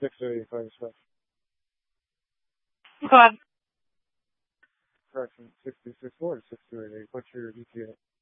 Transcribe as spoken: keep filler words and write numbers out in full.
six oh eight five six. Go ahead. Correction, six two six four six two eight eight. What's your E T A?